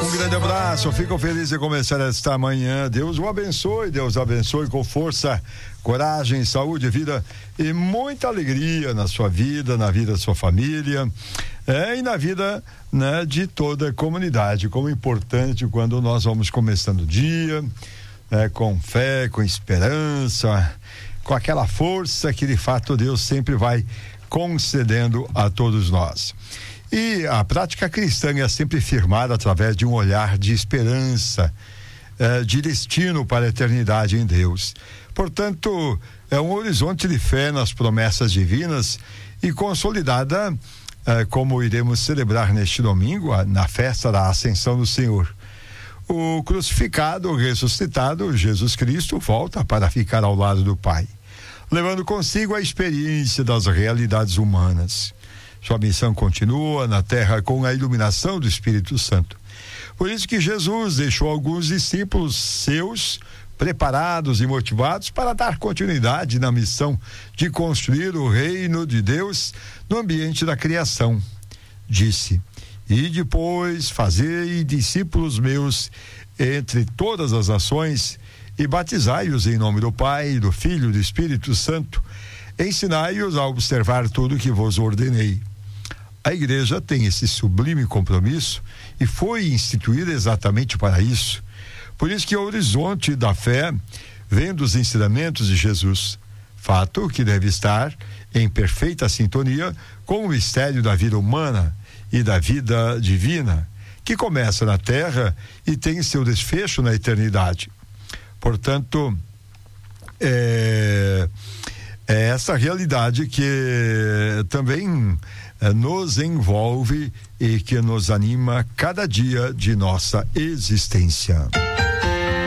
Um grande abraço, fico feliz de começar esta manhã. Deus o abençoe, Deus abençoe com força, coragem, saúde, vida e muita alegria na sua vida, na vida da sua família, e na vida, né, de toda a comunidade. Como é importante quando nós vamos começando o dia, com fé, com esperança, com aquela força que de fato Deus sempre vai concedendo a todos nós. E a prática cristã é sempre firmada através de um olhar de esperança, de destino para a eternidade em Deus. Portanto, é um horizonte de fé nas promessas divinas e consolidada, como iremos celebrar neste domingo, na festa da Ascensão do Senhor. O crucificado, ressuscitado, Jesus Cristo, volta para ficar ao lado do Pai, levando consigo a experiência das realidades humanas. Sua missão continua na terra com a iluminação do Espírito Santo. Por isso que Jesus deixou alguns discípulos seus preparados e motivados para dar continuidade na missão de construir o reino de Deus no ambiente da criação. Disse: e depois fazei discípulos meus entre todas as nações e batizai-os em nome do Pai, do Filho e do Espírito Santo. Ensinai-os a observar tudo o que vos ordenei. A igreja tem esse sublime compromisso e foi instituída exatamente para isso. Por isso que o horizonte da fé vem dos ensinamentos de Jesus, fato que deve estar em perfeita sintonia com o mistério da vida humana e da vida divina, que começa na terra e tem seu desfecho na eternidade. Portanto, é essa realidade que também nos envolve e que nos anima cada dia de nossa existência.